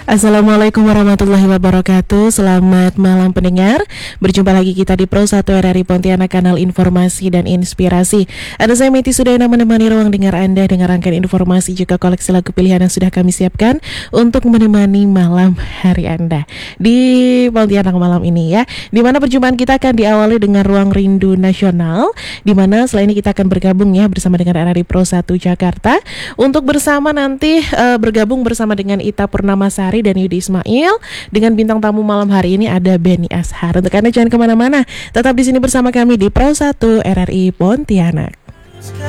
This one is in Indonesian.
Assalamualaikum warahmatullahi wabarakatuh. Selamat malam pendengar. Berjumpa lagi kita di Pro 1 RRI Pontianak, kanal informasi dan inspirasi. Ada saya Meti Sudena menemani ruang dengar Anda dengan rangkaian informasi juga koleksi lagu pilihan yang sudah kami siapkan untuk menemani malam hari Anda di Pontianak malam ini ya. Di mana perjumpaan kita akan diawali dengan Ruang Rindu Nasional, di mana setelah ini kita akan bergabung ya bersama dengan RRI Pro 1 Jakarta untuk bersama nanti bergabung bersama dengan Ita Purnamasari dan Yudi Ismail. Dengan bintang tamu malam hari ini ada Benny Ashar. Untuk Anda jangan kemana-mana, tetap di sini bersama kami di Pro 1 RRI Pontianak.